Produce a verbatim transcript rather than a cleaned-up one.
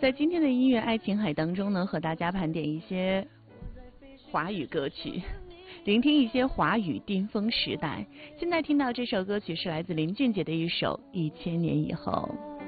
在今天的音乐爱琴海当中呢，和大家盘点一些华语歌曲，聆听一些华语巅峰时代。现在听到这首歌曲是来自林俊杰的一首《一千年以后》。